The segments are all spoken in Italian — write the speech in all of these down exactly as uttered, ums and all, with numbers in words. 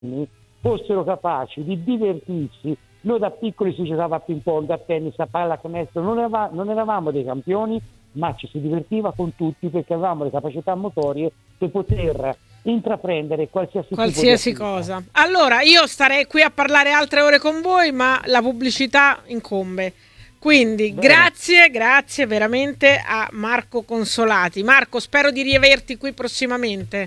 fossero capaci di divertirsi. Noi da piccoli si giocava a ping pong, a tennis, a pallacanestro, non, erava, non eravamo dei campioni, ma ci si divertiva con tutti perché avevamo le capacità motorie per poter intraprendere qualsiasi, qualsiasi tipo di cosa. Allora, io starei qui a parlare altre ore con voi, ma la pubblicità incombe. Quindi Bene. grazie, grazie veramente a Marco Consolati. Marco, spero di riaverti qui prossimamente.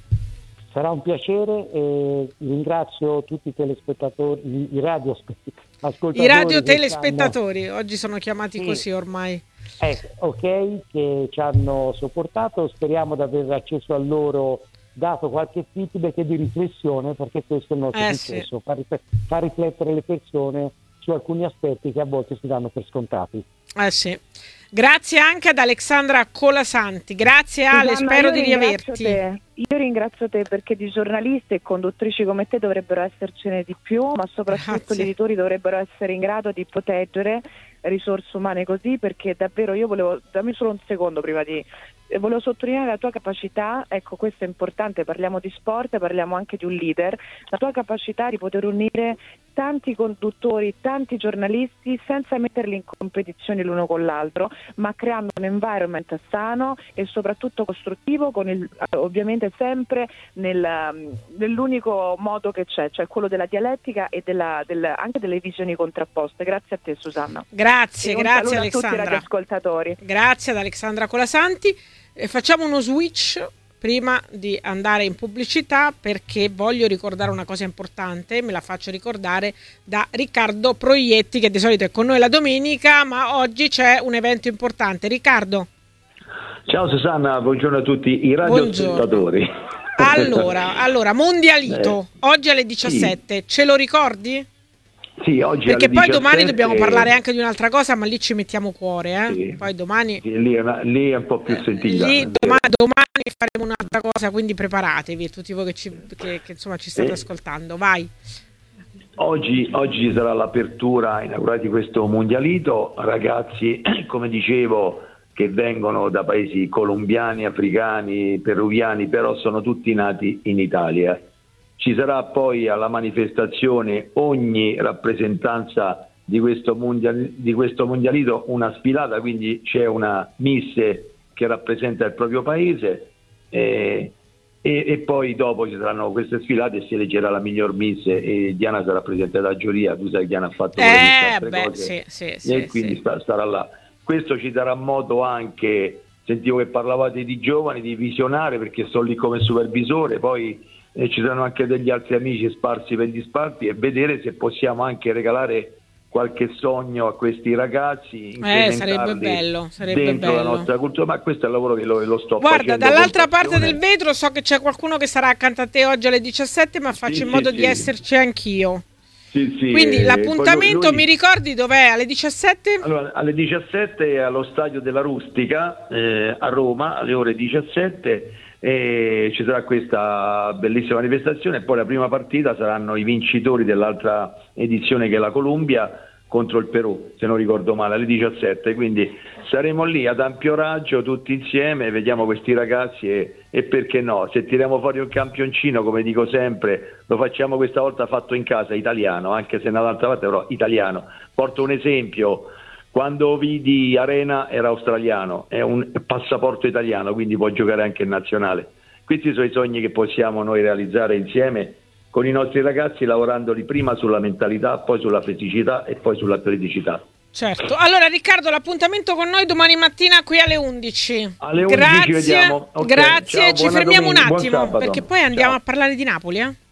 Sarà un piacere e ringrazio tutti i telespettatori, i, i radio ascoltatori. I radio telespettatori, hanno... oggi sono chiamati sì. così ormai. Ecco, ok, che ci hanno sopportato, speriamo di aver acceso a loro, dato qualche feedback di riflessione, perché questo è il nostro eh, successo, sì. far, far riflettere le persone su alcuni aspetti che a volte si danno per scontati. Eh sì. Grazie anche ad Alexandra Colasanti. Grazie Ale, Susanna, spero di riaverti. Te. Io ringrazio te perché di giornalisti e conduttrici come te dovrebbero essercene di più, ma soprattutto Grazie. gli editori dovrebbero essere in grado di proteggere risorse umane così, perché davvero io volevo, dammi solo un secondo prima di... volevo sottolineare la tua capacità, ecco questo è importante, parliamo di sport, parliamo anche di un leader, la tua capacità di poter unire tanti conduttori, tanti giornalisti senza metterli in competizione l'uno con l'altro, ma creando un environment sano e soprattutto costruttivo, con il, ovviamente sempre nel, nell'unico modo che c'è, cioè quello della dialettica e della, del, anche delle visioni contrapposte. Grazie a te Susanna. Grazie, e grazie Alessandra. Alexandra. A tutti i radioascoltatori. Grazie ad Alexandra Colasanti. E facciamo uno switch prima di andare in pubblicità, perché voglio ricordare una cosa importante, me la faccio ricordare da Riccardo Proietti, che di solito è con noi la domenica, ma oggi c'è un evento importante. Riccardo. Ciao Susanna, buongiorno a tutti i radioascoltatori. Allora, allora, Mondialito, eh, oggi alle diciassette, sì. Ce lo ricordi? Sì, oggi perché alle poi diciassette... domani dobbiamo parlare anche di un'altra cosa, ma lì ci mettiamo cuore, eh? Sì. Poi domani sì, lì, è una, lì è un po' più sentita. Lì domani, domani faremo un'altra cosa, quindi preparatevi tutti voi che, ci, che, che insomma ci state sì. ascoltando. Vai. Oggi, oggi ci sarà l'apertura inaugurata di questo mondialito, ragazzi, come dicevo, che vengono da paesi colombiani, africani, peruviani, però sono tutti nati in Italia. Ci sarà poi alla manifestazione ogni rappresentanza di questo, mondial, di questo mondialito una sfilata, quindi c'è una miss che rappresenta il proprio paese e, e, e poi dopo ci saranno queste sfilate e si eleggerà la miglior miss e Diana sarà presente da giuria. Tu sai che Diana ha fatto eh, beh, cose sì, sì, e sì, quindi sì. Sta, starà là. Questo ci darà modo anche, sentivo che parlavate di giovani, di visionare, perché sto lì come supervisore, poi e ci saranno anche degli altri amici sparsi per gli spalti, e vedere se possiamo anche regalare qualche sogno a questi ragazzi, eh, sarebbe bello, sarebbe dentro bello. la nostra cultura, ma questo è il lavoro che lo, lo sto Guarda, facendo. Guarda, dall'altra parte del vetro so che c'è qualcuno che sarà accanto a te oggi alle diciassette, ma faccio sì, in modo sì, di sì. esserci anch'io. Sì, sì, Quindi eh, l'appuntamento, lui, lui... mi ricordi dov'è? Alle diciassette? Allora, alle diciassette è allo Stadio della Rustica eh, a Roma, alle ore diciassette, e ci sarà questa bellissima manifestazione, e poi la prima partita saranno i vincitori dell'altra edizione, che è la Colombia contro il Perù, se non ricordo male, alle diciassette, quindi saremo lì ad ampio raggio tutti insieme, vediamo questi ragazzi e, e perché no, se tiriamo fuori un campioncino, come dico sempre, lo facciamo questa volta fatto in casa, italiano, anche se dall'altra parte però italiano. Porto un esempio: quando vidi Arena era australiano, è un passaporto italiano, quindi può giocare anche in nazionale. Questi sono i sogni che possiamo noi realizzare insieme con i nostri ragazzi, lavorandoli prima sulla mentalità, poi sulla fisicità e poi sull'atleticità. Certo. Allora Riccardo, l'appuntamento con noi domani mattina qui alle undici. Alle undici grazie, vediamo. Okay. Grazie, Ciao, ci fermiamo domenica, un attimo perché poi andiamo Ciao. a parlare di Napoli, eh?